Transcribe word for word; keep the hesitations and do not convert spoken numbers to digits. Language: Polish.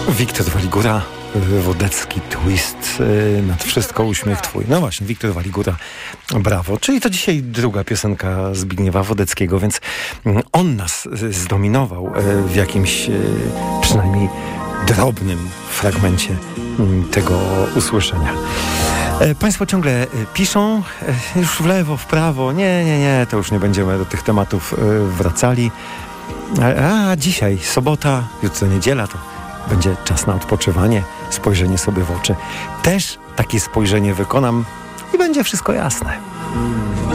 Wiktor Waligura, Wodecki Twist, nad wszystko uśmiech twój. No właśnie, Wiktor Waligura, brawo. Czyli to dzisiaj druga piosenka Zbigniewa Wodeckiego, więc on nas zdominował w jakimś przynajmniej drobnym fragmencie tego usłyszenia. Państwo ciągle piszą, już w lewo, w prawo. Nie, nie, nie, to już nie będziemy do tych tematów wracali. A dzisiaj sobota, jutro niedziela, to będzie czas na odpoczywanie, spojrzenie sobie w oczy. Też takie spojrzenie wykonam i będzie wszystko jasne.